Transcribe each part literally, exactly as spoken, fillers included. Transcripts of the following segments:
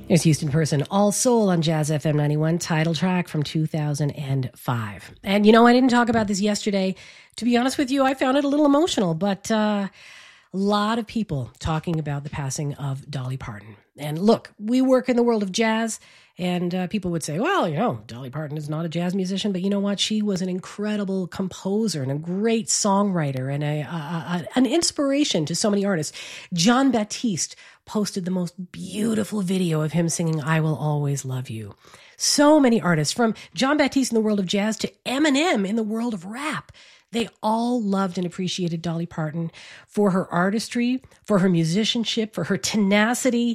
There's Houston Person, All Soul on Jazz F M ninety-one, title track from two thousand five. And you know, I didn't talk about this yesterday. To be honest with you, I found it a little emotional, but uh, a lot of people talking about the passing of Dolly Parton. And look, we work in the world of jazz, and uh, people would say, well, you know, Dolly Parton is not a jazz musician, but you know what? She was an incredible composer and a great songwriter and a, a, a an inspiration to so many artists. Jon Batiste posted the most beautiful video of him singing I Will Always Love You. So many artists, from Jon Batiste in the world of jazz to Eminem in the world of rap, they all loved and appreciated Dolly Parton for her artistry, for her musicianship, for her tenacity.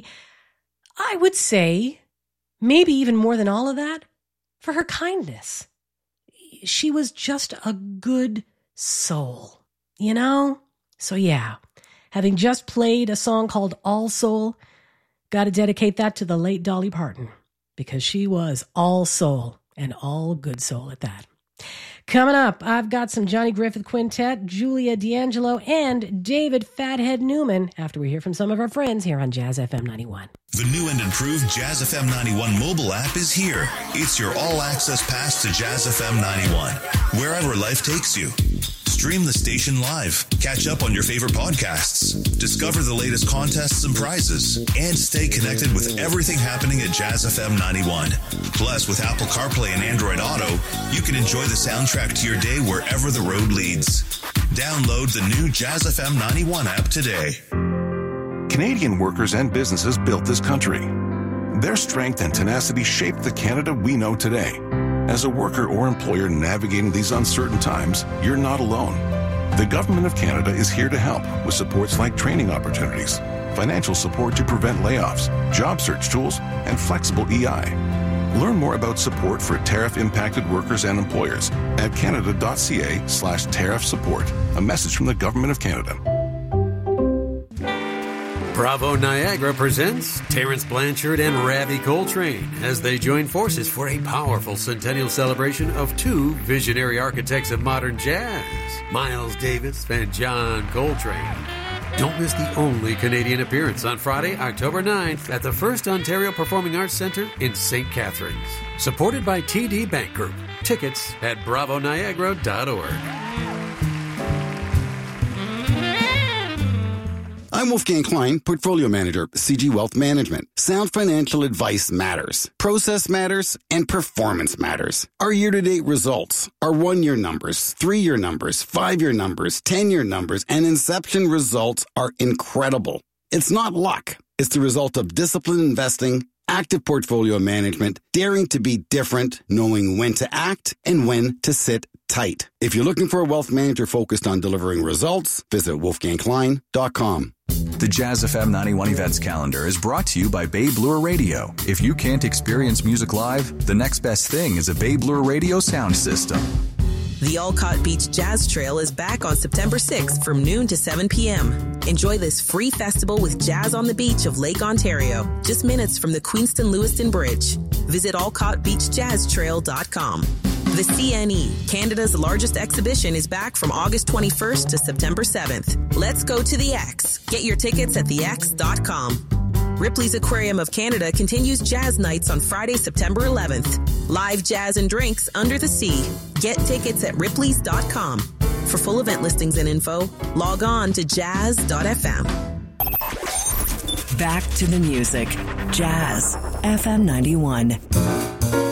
I would say, maybe even more than all of that, for her kindness. She was just a good soul, you know? So yeah, having just played a song called All Soul, got to dedicate that to the late Dolly Parton, because she was all soul and all good soul at that. Coming up, I've got some Johnny Griffith Quintet, Julia D'Angelo, and David Fathead Newman after we hear from some of our friends here on Jazz F M ninety-one. The new and improved Jazz F M ninety-one mobile app is here. It's your all-access pass to Jazz F M ninety-one, wherever life takes you. Stream the station live, catch up on your favorite podcasts, discover the latest contests and prizes, and stay connected with everything happening at Jazz F M ninety-one. Plus, with Apple CarPlay and Android Auto, you can enjoy the soundtrack to your day wherever the road leads. Download the new Jazz F M ninety-one app today. Canadian workers and businesses built this country. Their strength and tenacity shaped the Canada we know today. As a worker or employer navigating these uncertain times, you're not alone. The Government of Canada is here to help with supports like training opportunities, financial support to prevent layoffs, job search tools, and flexible E I. Learn more about support for tariff-impacted workers and employers at canada.ca slash tariff support. A message from the Government of Canada. Bravo Niagara presents Terence Blanchard and Ravi Coltrane as they join forces for a powerful centennial celebration of two visionary architects of modern jazz, Miles Davis and John Coltrane. Don't miss the only Canadian appearance on Friday, October ninth at the First Ontario Performing Arts Centre in Saint Catharines. Supported by T D Bank Group. Tickets at bravo niagara dot org. I'm Wolfgang Klein, Portfolio Manager, C G Wealth Management. Sound financial advice matters. Process matters, and performance matters. Our year-to-date results, our one-year numbers, three-year numbers, five-year numbers, ten-year numbers, and inception results are incredible. It's not luck. It's the result of disciplined investing, active portfolio management, daring to be different, knowing when to act and when to sit tight. If you're looking for a wealth manager focused on delivering results, visit wolfgang klein dot com. The Jazz F M ninety-one events calendar is brought to you by Babe Lure Radio. If you can't experience music live, the next best thing is a Babe Lure Radio sound system. The Olcott Beach Jazz Trail is back on September sixth from noon to seven p.m. Enjoy this free festival with jazz on the beach of Lake Ontario, just minutes from the Queenston-Lewiston Bridge. Visit olcott beach jazz trail dot com. The C N E, Canada's largest exhibition, is back from August twenty-first to September seventh. Let's go to the X. Get your tickets at the x dot com. Ripley's Aquarium of Canada continues jazz nights on Friday, September eleventh. Live jazz and drinks under the sea. Get tickets at ripleys dot com. For full event listings and info, log on to jazz dot f m. Back to the music. Jazz F M ninety-one.